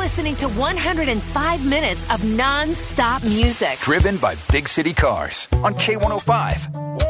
listening to 105 minutes of non-stop music. Driven by Big City Cars on K105.